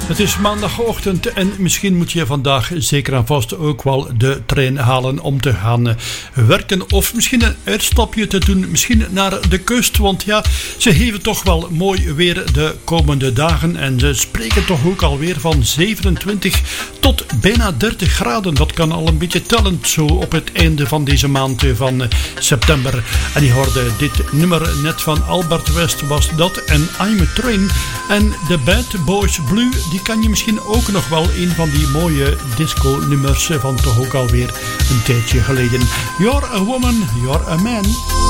Het is maandagochtend en misschien moet je vandaag zeker en vast ook wel de trein halen om te gaan werken. Of misschien een uitstapje te doen, misschien naar de kust. Want ja, ze geven toch wel mooi weer de komende dagen. En ze spreken toch ook alweer van 27 tot bijna 30 graden. Dat kan al een beetje tellend zo op het einde van deze maand van september. En je hoorde dit nummer net van Albert West was dat en I'm a Train. En de Bad Boys Blue, die kan je misschien ook nog wel een van die mooie disco-nummers van toch ook alweer een tijdje geleden. You're a woman, you're a man.